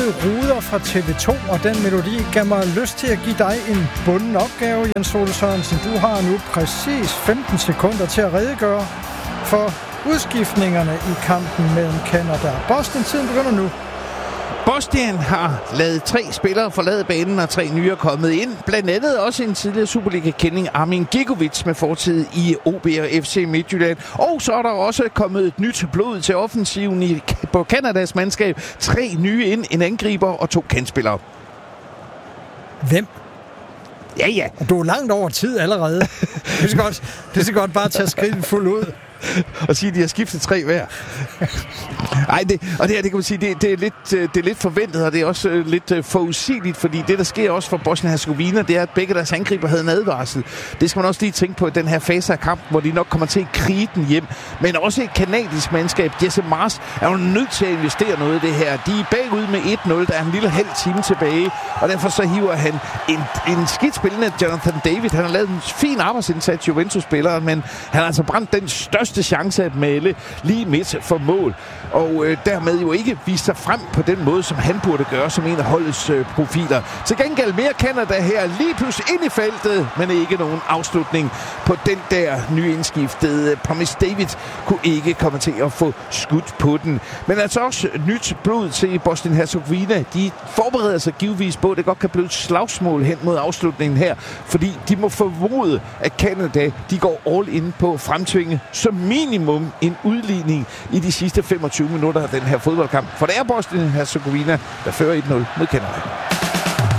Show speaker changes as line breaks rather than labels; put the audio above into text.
Ruder fra TV2, og den melodi gav mig lyst til at give dig en bunden opgave, Jens Ole Sørensen. Du har nu præcis 15 sekunder til at redegøre for udskiftningerne i kampen mellem Canada og Bosnien. Tiden begynder nu.
Bosnien har ladet 3 spillere forlade banen, og 3 nye er kommet ind. Blandt andet også en tidligere Superliga-kending, Armin Gigovic, med fortid i OB og FC Midtjylland. Og så er der også kommet et nyt blod til offensiven på Canadas mandskab. 3 nye ind, en angriber og 2 kantspillere.
Hvem?
Ja.
Du er langt over tid allerede. Det skal godt bare tage skridtet fuldt ud.
Og sige, at de har skiftet 3 hver. Nej, det kan man sige, det er lidt forventet, og det er også lidt forudsigeligt, fordi det, der sker også for Bosnien-Herzegovina, det er, at begge deres angriber havde en advarsel. Det skal man også lige tænke på i den her fase af kampen, hvor de nok kommer til at krige den hjem. Men også et kanadisk mandskab, Jesse Mars, er jo nødt til at investere noget i det her. De er bagud med 1-0, der er en lille halv time tilbage, og derfor så hiver han en skidt spillende Jonathan David. Han har lavet en fin arbejdsindsats, Juventus-spilleren, men han har altså brændt den største chance at male lige midt for mål, og dermed jo ikke vise sig frem på den måde, som han burde gøre som en af holdets profiler. Til gengæld mere Canada her, lige pludselig ind i feltet, men ikke nogen afslutning på den der nyindskiftede Promise David kunne ikke komme til at få skudt på den. Men altså også nyt blod til Bosnien-Herzegovina. De forbereder sig givetvis på, at det godt kan blive et slagsmål hen mod afslutningen her, fordi de må formode, at Canada, de går all in på at fremtvinge som minimum en udligning i de sidste 25 minutter af den her fodboldkamp. For det er Bosnien-Herzegovina, der fører 1-0 mod Canada.